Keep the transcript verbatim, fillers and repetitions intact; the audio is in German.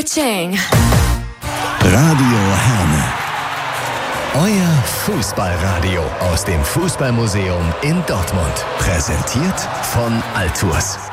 Kaching. Radio Herne. Euer Fußballradio aus dem Fußballmuseum in Dortmund. Präsentiert von Altours.